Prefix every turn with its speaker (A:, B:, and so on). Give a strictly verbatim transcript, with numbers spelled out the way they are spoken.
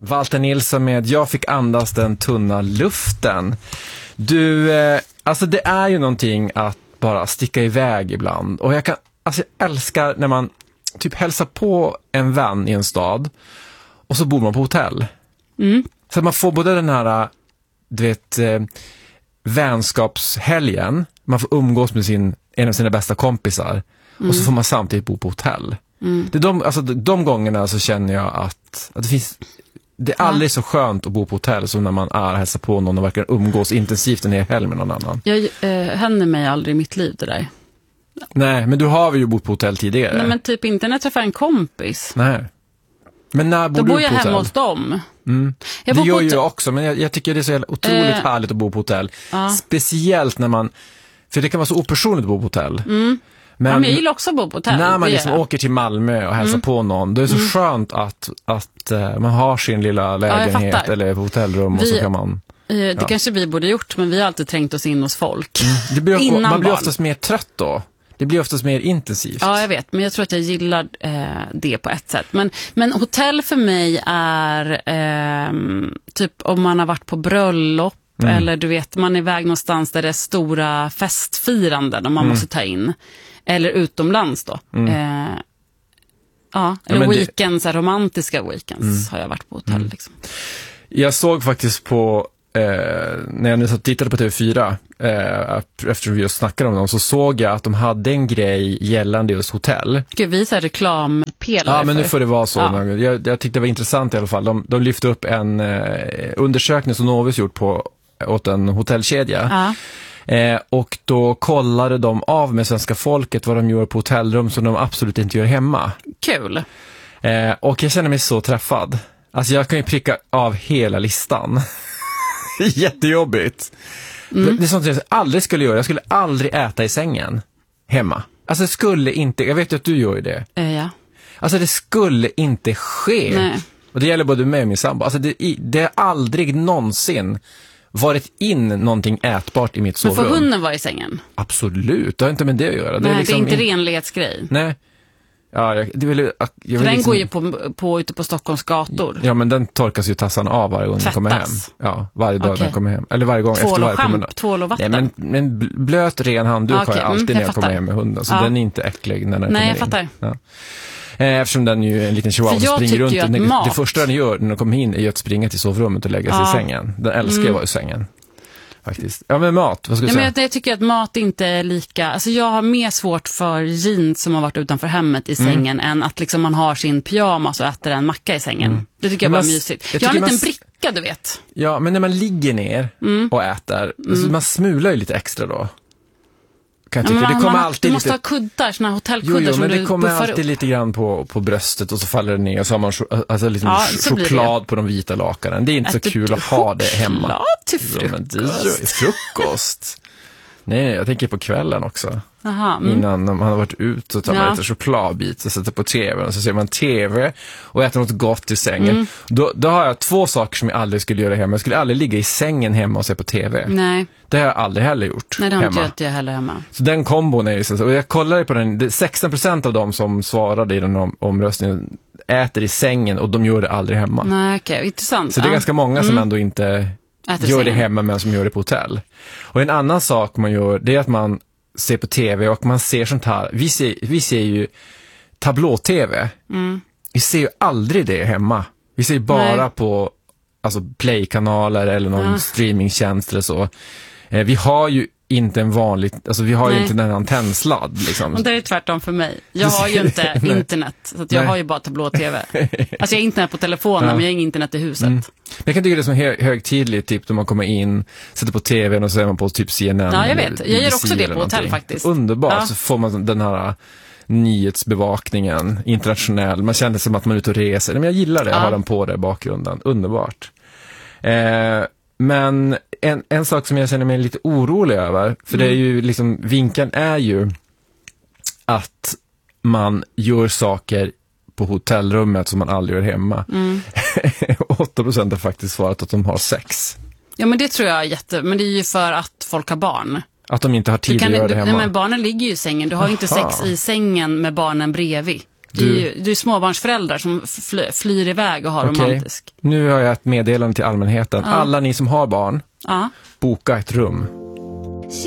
A: Walter Nilsson med Jag fick andas den tunna luften. Du, eh, alltså det är ju någonting att bara sticka iväg ibland. Och jag kan, alltså jag älskar när man typ hälsar på en vän i en stad och så bor man på hotell.
B: Mm.
A: Så att man får både den här, du vet, eh, vänskapshelgen, man får umgås med sin, en av sina bästa kompisar mm. och så får man samtidigt bo på hotell. Mm. Det är de, alltså de gångerna så känner jag att, att det finns, det är aldrig så skönt att bo på hotell som när man är och hälsar på någon och verkligen umgås intensivt en hel helg med någon annan.
B: Jag eh, händer mig aldrig i mitt liv det där.
A: Nej, men du har ju bott på hotell tidigare.
B: Nej, men typ inte när jag träffar en kompis.
A: Nej. Men när bor
B: Då
A: du
B: bor jag
A: på hotell?
B: hemma hos dem.
A: Mm.
B: Jag
A: det gör
B: ju
A: jag också, men jag, jag tycker det är så jävla otroligt
B: eh,
A: härligt att bo på hotell.
B: Ja.
A: Speciellt när man, för det kan vara så opersonligt att bo på hotell.
B: Mm. Men, ja, men jag gillar också att bo på hotell.
A: När man liksom åker till Malmö och hälsar mm. på någon, då är det så mm. skönt att, att uh, man har sin lilla lägenhet ja, eller hotellrum vi, och så kan man...
B: Det ja. kanske vi borde gjort, men vi har alltid trängt oss in hos folk. Mm.
A: Det blir, man blir oftast mer trött då. Det blir oftast mer intensivt.
B: Ja, jag vet. Men jag tror att jag gillar eh, det på ett sätt. Men, men hotell för mig är eh, typ om man har varit på bröllop mm. eller du vet, man är iväg någonstans där det är stora festfiranden och man mm. måste ta in. Eller utomlands då. Mm. Eh, ja, eller ja, weekends, det... romantiska weekends mm. har jag varit på hotell. Mm. Liksom.
A: Jag såg faktiskt på Eh, när jag nu så tittade på T V fyra eh, efter vi just snackade om dem, så såg jag att de hade en grej gällande just hotell.
B: Ska vi visa reklampelare?
A: Ja, men nu får det vara så. Ja. Jag, jag tyckte det var intressant i alla fall. De, de lyfte upp en eh, undersökning som Novus gjort på, åt en hotellkedja.
B: Ja.
A: Eh, och då kollade de av med svenska folket vad de gör på hotellrum som de absolut inte gör hemma.
B: Kul.
A: Eh, och jag känner mig så träffad. Alltså jag kan ju pricka av hela listan. Jättejobbigt. Mm. Det är sånt jag aldrig skulle göra. Jag skulle aldrig äta i sängen hemma. Alltså det skulle inte, jag vet ju att du gör det.
B: Uh, ja.
A: Alltså det skulle inte ske.
B: Nej.
A: Och det gäller både mig och min sambo. Alltså det, det har aldrig någonsin varit in någonting ätbart i mitt sovrum.
B: Men får hunden vara i sängen?
A: Absolut, det har inte med det att göra.
B: Nej,
A: det är, liksom
B: det är inte
A: in...
B: renlighetsgrej.
A: Nej. Ja, jag, det vill, jag vill
B: För den
A: liksom...
B: går ju på, på ute på Stockholms gator.
A: Ja, men den torkas ju tassan av varje gång den kommer hem. Ja, varje dag okay. den kommer hem. Eller varje gång
B: tvål
A: efter varje
B: promenad. Tvål och vatten.
A: Nej, men, men blöt ren handduk okay. har jag alltid mm, jag när jag fattar. kommer hem med hunden. Så ja. den är inte äcklig när den
B: Nej,
A: kommer
B: jag fattar.
A: in. Ja. Eftersom den ju är en liten chihuahua som springer runt. Det,
B: mat...
A: det första den gör när den kommer in är att springa till sovrummet och lägga sig ja. i sängen. Den älskar mm. att vara i sängen. Faktiskt. Ja, men mat, vad ska du
B: ja,
A: säga?
B: Men jag, jag tycker att mat inte är lika... Alltså jag har mer svårt för jeans som har varit utanför hemmet i sängen mm. än att liksom man har sin pyjamas och äter en macka i sängen. Mm. Det tycker jag bara är mysigt. Jag, jag har en liten man... bricka, du vet.
A: Ja, men när man ligger ner mm. och äter, mm. alltså man smular ju lite extra då. Kan jag
B: ja,
A: man, det kommer
B: man,
A: alltid
B: du måste
A: lite...
B: ha kuddar, såna här hotellkuddar
A: jo, jo,
B: som
A: men
B: du
A: det kommer alltid
B: upp.
A: lite grann på, på bröstet och så faller det ner och så har man alltså liksom ja, choklad på de vita lakanen. Det är inte Äter så kul att ha det hemma.
B: Choklad till frukost.
A: Ja, men det är ju frukost. Nej, jag tänker på kvällen också.
B: Aha, mm.
A: Innan man har varit ut och tar man ja. lite chokladbit och sätter på tvn och så ser man tv och äter något gott i sängen. Mm. Då, då har jag två saker som jag aldrig skulle göra hemma. Jag skulle aldrig ligga i sängen hemma och se på tv.
B: Nej.
A: Det har jag aldrig heller gjort.
B: Nej, det har
A: hemma.
B: inte jag heller hemma.
A: Så den kombon är ju så. Och jag kollade på den. sexton procent av dem som svarade i den om, omröstningen äter i sängen och de gör det aldrig hemma.
B: Nej, okej. Okay. Intressant.
A: Så det är
B: ja.
A: ganska många
B: mm.
A: som ändå inte äter gör det hemma men som gör det på hotell. Och en annan sak man gör, det är att man ser på tv och man ser sånt här. Vi ser, vi ser ju tablå-tv. Mm. Vi ser ju aldrig det hemma. Vi ser ju bara Nej. på alltså play-kanaler eller någon ja. streamingtjänst eller så. Eh, vi har ju inte en vanlig, alltså vi har Nej. ju inte den antennsladd liksom.
B: Och det är tvärtom för mig. Jag har ju inte internet, så att jag Nej. har ju bara tablå-tv. Alltså jag har internet på telefonen, ja. men jag har ingen internet i huset. Mm.
A: Jag kan tycka det är som hö- högtidligt, typ då man kommer in, sätter på tvn och så är man på typ C N N.
B: Ja, jag vet. Jag gör också det på hotell faktiskt.
A: Underbart,
B: ja.
A: så får man den här nyhetsbevakningen internationell. Man känner som att man är ute och reser. Men jag gillar det, jag ja. har den på det i bakgrunden. Underbart. Eh, men en, en sak som jag känner mig lite orolig över, för mm. det är ju liksom, vinkeln är ju att man gör saker på hotellrummet som man aldrig gör hemma. Mm. åtta procent har faktiskt svarat att de har sex.
B: Ja, men det tror jag är jätte... Men det är ju för att folk har barn.
A: Att de inte har tid
B: kan,
A: att göra det hemma.
B: Nej, men barnen ligger ju i sängen. Du har ju inte sex i sängen med barnen bredvid. Det är ju det är småbarnsföräldrar som fly, flyr iväg och har
A: okay.
B: romantisk.
A: Nu har jag ett meddelande till allmänheten. Ja. Alla ni som har barn,
B: ja.
A: boka ett rum.